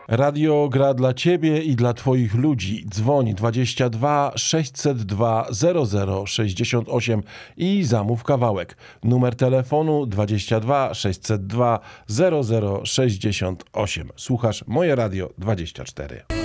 Radio gra dla Ciebie i dla Twoich ludzi. Dzwoń 22 602 0068 i zamów kawałek. Numer telefonu 22 602 0068. Słuchasz Moje Radio 24.